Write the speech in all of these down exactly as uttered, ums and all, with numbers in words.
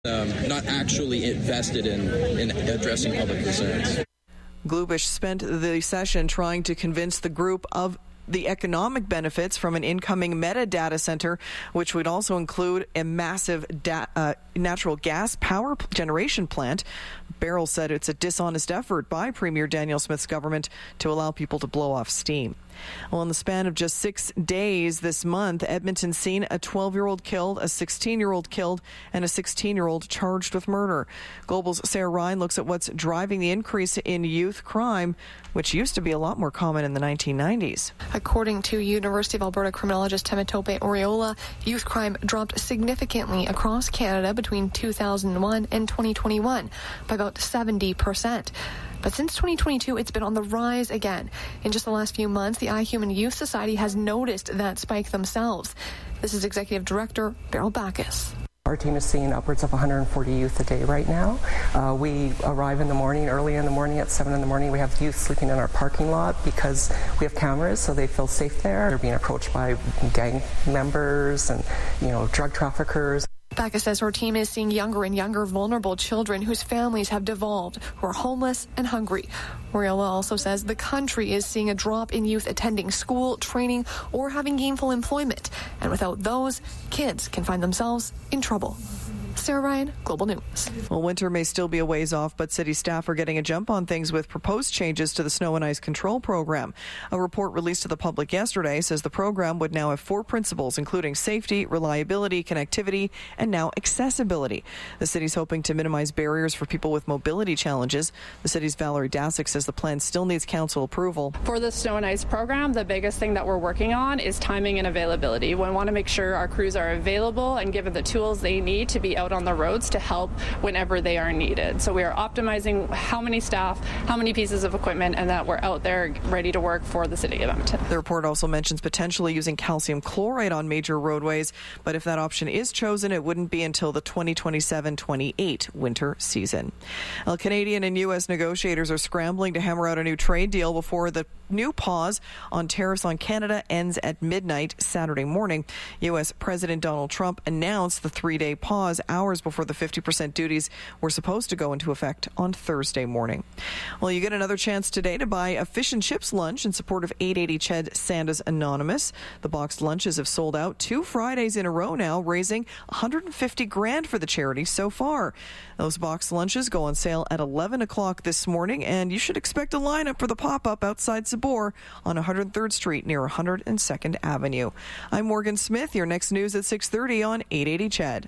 Um, not actually invested in, in addressing public concerns. Glubish spent the session trying to convince the group of the economic benefits from an incoming Meta data center, which would also include a massive da- uh, natural gas power generation plant. Beryl said it's a dishonest effort by Premier Danielle Smith's government to allow people to blow off steam. Well, in the span of just six days this month, Edmonton's seen a twelve-year-old killed, a sixteen-year-old killed, and a sixteen-year-old charged with murder. Global's Sarah Ryan looks at what's driving the increase in youth crime, which used to be a lot more common in the nineteen nineties. According to University of Alberta criminologist Temitope Oriola, youth crime dropped significantly across Canada between two thousand one and twenty twenty-one by about seventy percent. But since twenty twenty-two, it's been on the rise again. In just the last few months, the iHuman Youth Society has noticed that spike themselves. This is Executive Director Beryl Backus. Our team is seeing upwards of one hundred forty youth a day right now. Uh, we arrive in the morning, early in the morning, at seven in the morning. We have youth sleeping in our parking lot because we have cameras, so they feel safe there. They're being approached by gang members and, you know, drug traffickers. Backus says her team is seeing younger and younger vulnerable children whose families have devolved, who are homeless and hungry. Oriola also says the country is seeing a drop in youth attending school, training, or having gainful employment. And without those, kids can find themselves in trouble. Sarah Ryan, Global News. Well, winter may still be a ways off, but city staff are getting a jump on things with proposed changes to the snow and ice control program. A report released to the public yesterday says the program would now have four principles, including safety, reliability, connectivity, and now accessibility. The city's hoping to minimize barriers for people with mobility challenges. The city's Valerie Dasick says the plan still needs council approval. For the snow and ice program, the biggest thing that we're working on is timing and availability. We want to make sure our crews are available and given the tools they need to be out on the roads to help whenever they are needed. So we are optimizing how many staff, how many pieces of equipment, and that we're out there ready to work for the city of Edmonton. The report also mentions potentially using calcium chloride on major roadways, but if that option is chosen, it wouldn't be until the twenty twenty-seven twenty-eight winter season. Well, Canadian and U S negotiators are scrambling to hammer out a new trade deal before the new pause on tariffs on Canada ends at midnight Saturday morning. U S President Donald Trump announced the three-day pause hours before the fifty percent duties were supposed to go into effect on Thursday morning. Well, you get another chance today to buy a fish and chips lunch in support of eight eighty C H E D Santa's Anonymous. The boxed lunches have sold out two Fridays in a row now, raising one hundred fifty grand for the charity so far. Those boxed lunches go on sale at eleven o'clock this morning, and you should expect a lineup for the pop-up outside Sabor on one hundred third Street near one hundred second Avenue. I'm Morgan Smith. Your next news at six thirty on eight eighty C H E D.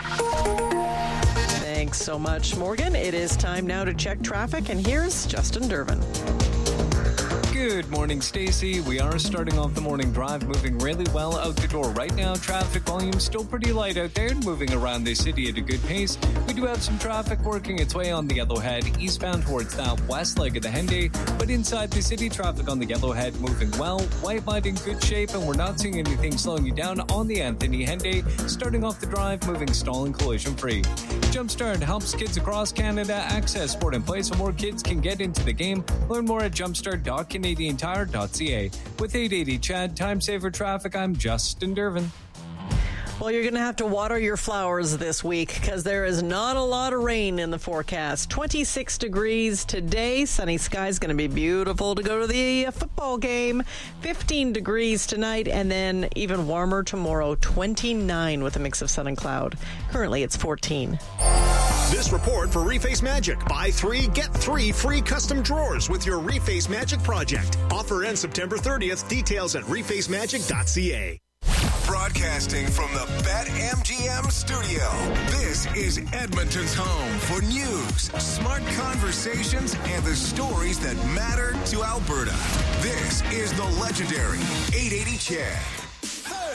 Thanks so much, Morgan. It is time now to check traffic, and here's Justin Dervin. Good morning, Stacey. We are starting off the morning drive, moving really well out the door. Right now, traffic volume still pretty light out there, moving around the city at a good pace. We do have some traffic working its way on the Yellowhead, eastbound towards that west leg of the Henday, but inside the city, traffic on the Yellowhead moving well. White light in good shape, and we're not seeing anything slowing you down on the Anthony Henday. Starting off the drive, moving stall and collision free. Jumpstart helps kids across Canada access sport and play so more kids can get into the game. Learn more at jumpstart dot canadian tire dot c a. With eight eighty C H E D Time Saver Traffic, I'm Justin Dervin. Well, you're going to have to water your flowers this week because there is not a lot of rain in the forecast. twenty-six degrees today. Sunny skies, going to be beautiful to go to the football game. fifteen degrees tonight, and then even warmer tomorrow. twenty-nine with a mix of sun and cloud. Currently, it's fourteen. This report for Reface Magic. Buy three, get three free custom drawers with your Reface Magic project. Offer ends September thirtieth. Details at reface magic dot c a. Broadcasting from the BetMGM studio, this is Edmonton's home for news, smart conversations, and the stories that matter to Alberta. This is the legendary eight eighty C H E D.